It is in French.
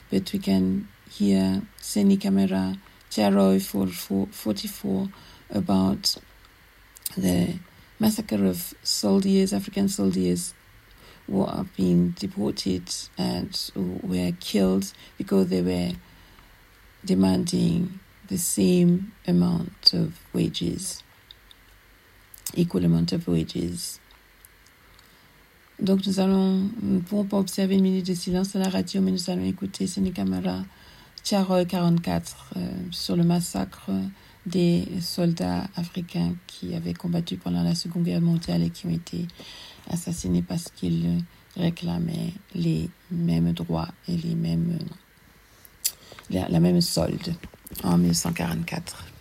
but we can hear Seni Camera, Charoy 44, about the massacre of soldiers, African soldiers, who are being deported and who were killed because they were demanding the same amount of wages, equal amount of wages. Donc nous ne pouvons pas observer une minute de silence à la radio, mais nous allons écouter Seni Camara, Charoy 44, sur le massacre des soldats africains qui avaient combattu pendant la Seconde Guerre mondiale et qui ont été assassinés parce qu'ils réclamaient les mêmes droits et la même solde en 1944.